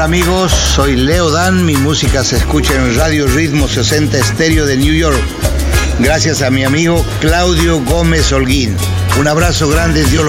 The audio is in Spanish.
amigos, soy Leo Dan, mi música se escucha en Radio Ritmo 60 Estéreo de New York, gracias a mi amigo Claudio Gómez Holguín. Un abrazo grande, Dios